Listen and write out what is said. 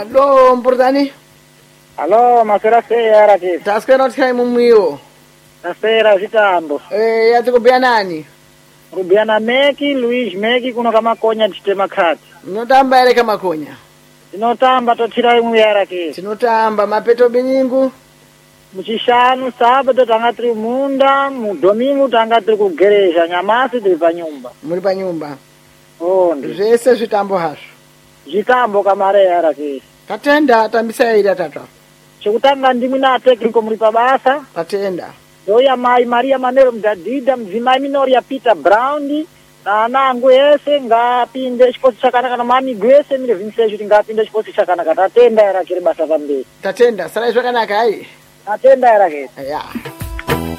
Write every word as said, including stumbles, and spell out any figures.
Alô, Mportani? Alô, masera seara kesi. Taskwera utikhayi mumwiwo. Nasera zitambo. Eh, yati kubya nani? Rubiana Meki, Luis Meki kuno kama konya ditema khati. Munotamba ere kamakonya. Tinotamba tothira imwe yara kesi. Tinotamba mapeto binyingu. Muchishanu sábado tanga tiri munda, mu domingo tanga tiri kugereja, nyamasi tiri pa nyumba. Muri pa nyumba. Onde. Zvese zvitambo hazvo. Zitambo kamare yara kesi. Tatenda tambisa iri atata. Chekutanga ndimwi na tekniko muri pa basa. Tatenda. Doya mai Maria Manero mdadida mzimai minori ya Peter Brown. Na nangu ese ngapinde chikosi chakanaka na mami gwese mire vinsejo kuti ngapinde chikosi chakanaka tatenda yara kiri basa pamberi. Tatenda, sarai zvakanaka hai. Tatenda yara kesi. Yeah.